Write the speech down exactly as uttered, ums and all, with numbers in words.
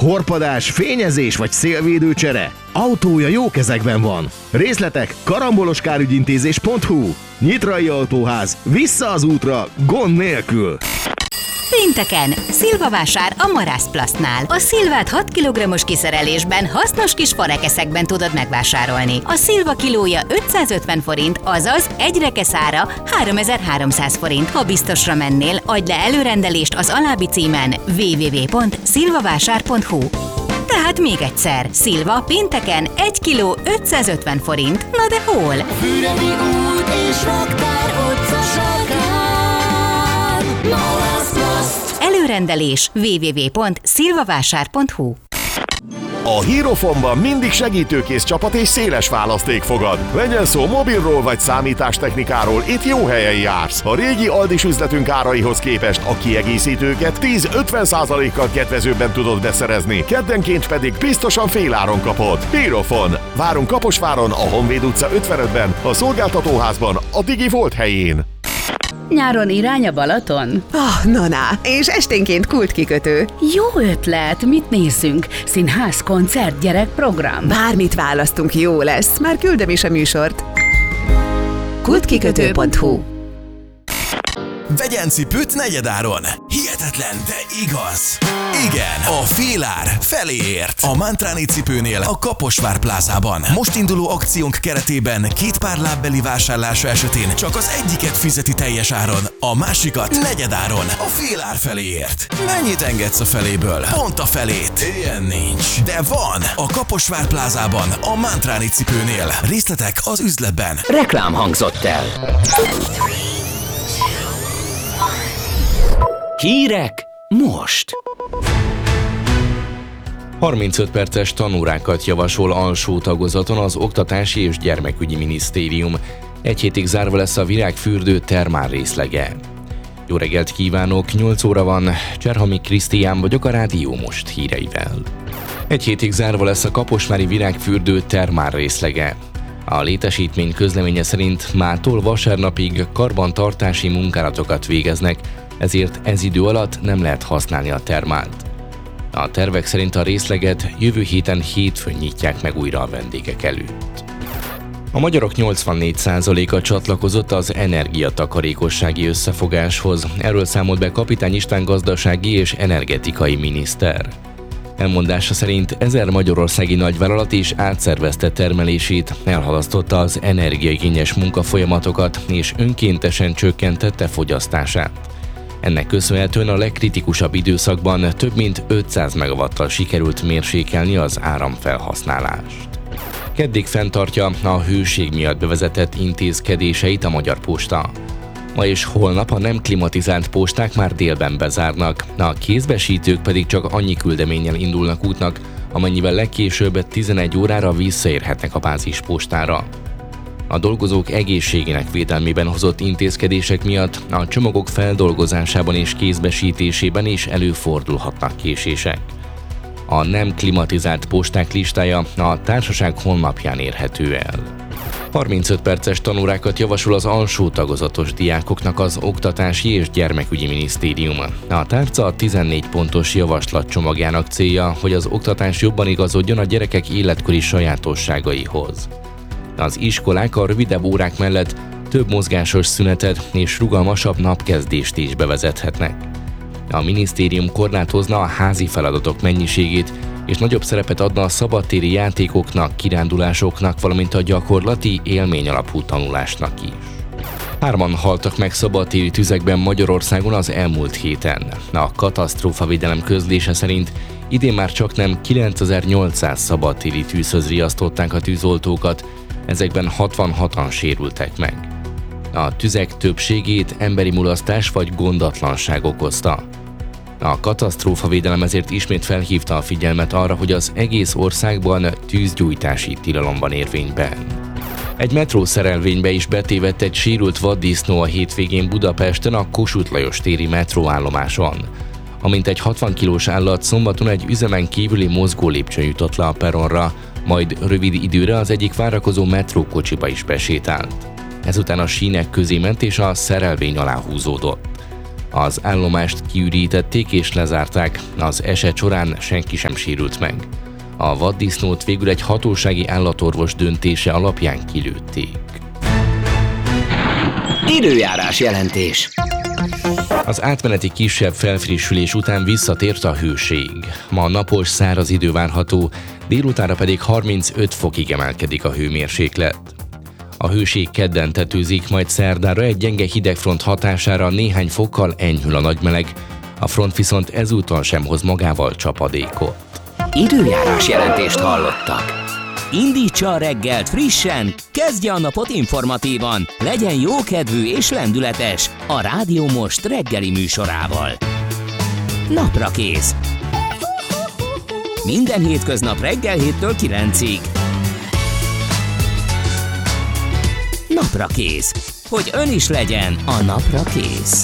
Horpadás, fényezés vagy szélvédőcsere? Autója jó kezekben van. Részletek karamboloskárugyintézés pont hu. Nyitrai Autóház. Vissza az útra, gond nélkül. Pénteken szilvavásár a Marászplasztnál. A szilvát hat kilogrammos kiszerelésben, hasznos kis farekeszekben tudod megvásárolni. A szilva kilója ötszázötven forint, azaz egy rekeszára háromezer-háromszáz forint. Ha biztosra mennél, adj le előrendelést az alábbi címen double-u double-u double-u pont szilvavásár pont hu. Tehát még egyszer, szilva pénteken egy kiló ötszázötven forint. Na de hol? Füredi út és raktár utca sarkán. Marászplaszt. Előrendelés double-u double-u double-u pont szilvavásár pont hu. A Hírofonban mindig segítőkész csapat és széles választék fogad. Legyen szó mobilról vagy számítástechnikáról, itt jó helyen jársz. A régi Aldis üzletünk áraihoz képest a kiegészítőket tíz-ötven százalékkal kedvezőbben tudod beszerezni, keddenként pedig biztosan féláron kapod. Hírofon. Várunk Kaposváron, a Honvéd utca ötvenötben, a szolgáltatóházban, a Digi Volt helyén. Nyáron irány a Balaton? Ah, na, na, és esténként kultkikötő. Jó ötlet, mit nézzünk? Színház, koncert, gyerekprogram? Bármit választunk, jó lesz, már küldöm is a műsort. kultkikötő pont hu. Vegyen cipőt negyedáron! Hihetetlen, de igaz! Igen, a félár felé ért. A Mantráni cipőnél a Kaposvár plázában. Most induló akciónk keretében két pár lábbeli vásárlása esetén csak az egyiket fizeti teljes áron, a másikat negyedáron. A félár felé ért. Mennyit engedsz a feléből? Pont a felét. Ilyen nincs. De van! A Kaposvár plázában, a Mantráni cipőnél. Részletek az üzletben. Reklám hangzott el. Hírek most! harmincöt perces tanórákat javasol alsó tagozaton az Oktatási és Gyermekügyi Minisztérium. Egy hétig zárva lesz a virágfürdő termál részlege. Jó reggelt kívánok, nyolc óra van, Cserhami Krisztián vagyok a Rádió Most híreivel. Egy hétig zárva lesz a kaposvári virágfürdő termál részlege. A létesítmény közleménye szerint mától vasárnapig karbantartási munkálatokat végeznek, ezért ez idő alatt nem lehet használni a termált. A tervek szerint a részleget jövő héten hétfőn nyitják meg újra a vendégek előtt. A magyarok nyolcvannégy százaléka csatlakozott az energiatakarékossági összefogáshoz. Erről számolt be Kapitány István gazdasági és energetikai miniszter. Elmondása szerint ezer magyarországi nagyvállalat is átszervezte termelését, elhalasztotta az energiaigényes munkafolyamatokat és önkéntesen csökkentette fogyasztását. Ennek köszönhetően a legkritikusabb időszakban több mint ötszáz megawattal sikerült mérsékelni az áramfelhasználást. Keddig fenntartja a hőség miatt bevezetett intézkedéseit a Magyar Posta. Ma és holnap a nem klimatizált posták már délben bezárnak, a kézbesítők pedig csak annyi küldeménnyel indulnak útnak, amennyivel legkésőbb tizenegy órára visszaérhetnek a bázispostára. A dolgozók egészségének védelmében hozott intézkedések miatt a csomagok feldolgozásában és kézbesítésében is előfordulhatnak késések. A nem klimatizált posták listája a társaság honlapján érhető el. harmincöt perces tanórákat javasol az alsó tagozatos diákoknak az Oktatási és Gyermekügyi Minisztérium. A tárca a tizennégy pontos javaslatcsomagjának célja, hogy az oktatás jobban igazodjon a gyerekek életkori sajátosságaihoz. Az iskolák a rövidebb órák mellett több mozgásos szünetet és rugalmasabb napkezdést is bevezethetnek. A minisztérium korlátozna a házi feladatok mennyiségét, és nagyobb szerepet adna a szabadtéri játékoknak, kirándulásoknak, valamint a gyakorlati, élmény alapú tanulásnak is. Hárman haltak meg szabadtéri tüzekben Magyarországon az elmúlt héten. A katasztrófavédelem közlése szerint idén már csaknem kilencezer-nyolcszáz szabadtéri tűzhöz riasztották a tűzoltókat, ezekben hatvanhatan sérültek meg. A tüzek többségét emberi mulasztás vagy gondatlanság okozta. A katasztrófavédelem ezért ismét felhívta a figyelmet arra, hogy az egész országban tűzgyújtási tilalom van érvényben. Egy metrószerelvénybe is betévedt egy sérült vaddisznó a hétvégén Budapesten a Kossuth Lajos téri metróállomáson. Amint egy hatvan kilós állat szombaton egy üzemen kívüli mozgólépcsőn jutott le a perronra, majd rövid időre az egyik várakozó metrókocsiba is besétált. Ezután a sínek közé ment és a szerelvény alá húzódott. Az állomást kiürítették és lezárták, az eset során senki sem sérült meg. A vaddisznót végül egy hatósági állatorvos döntése alapján kilőtték. Időjárás jelentés. Az átmeneti kisebb felfrissülés után visszatért a hőség. Ma napos, száraz idő várható, délutánra pedig harmincöt fokig emelkedik a hőmérséklet. A hőség kedden tetőzik, majd szerdára egy gyenge hidegfront hatására néhány fokkal enyhül a nagymeleg, a front viszont ezúttal sem hoz magával csapadékot. Időjárás jelentést hallottak. Indítsa a reggelt frissen, kezdje a napot informatívan, legyen jókedvű és lendületes a Rádió Most reggeli műsorával. Naprakész. Minden hétköznap reggel héttől kilencig. Naprakész. Hogy ön is legyen a napra kész.